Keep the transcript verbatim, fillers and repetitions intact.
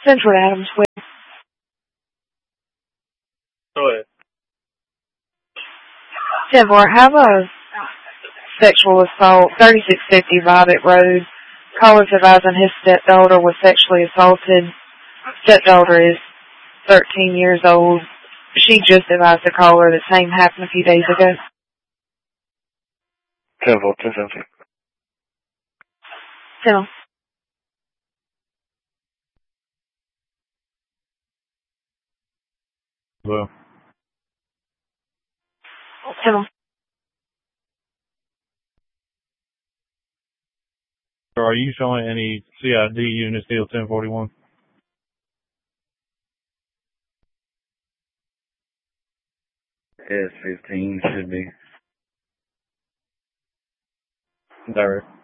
Central Adams with Go ahead. ten four. Have a sexual assault, thirty-six fifty Violet Road. Caller's advising his stepdaughter was sexually assaulted. Stepdaughter is thirteen years old. She just advised the caller the same happened a few days ago. ten four, ten seventeen. So, Well, so, are you showing any C I D units still ten forty-one? S fifteen should be. Direct.